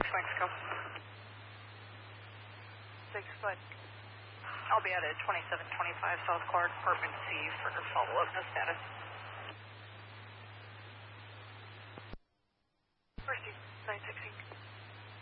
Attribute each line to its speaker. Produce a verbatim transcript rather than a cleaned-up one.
Speaker 1: Mexico.
Speaker 2: Six foot.
Speaker 1: I'll be out at twenty-seven twenty-five South Clark, Apartment C for follow-up. No status.
Speaker 2: Mercy, nine sixteen.